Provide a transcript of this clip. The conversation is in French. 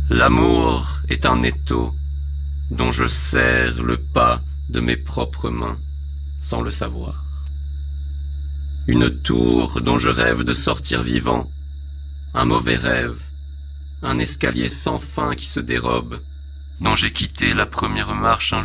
L'amour est un étau dont je serre le pas de mes propres mains, sans le savoir. Une tour dont je rêve de sortir vivant, un mauvais rêve, un escalier sans fin qui se dérobe, dont j'ai quitté la première marche un